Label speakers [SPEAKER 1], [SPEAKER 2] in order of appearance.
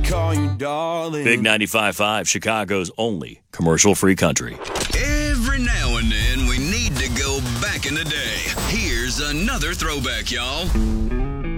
[SPEAKER 1] call you darling.
[SPEAKER 2] Big 95.5, Chicago's only commercial-free country.
[SPEAKER 3] Every now and then, we need to go back in the day. Here's another throwback, y'all.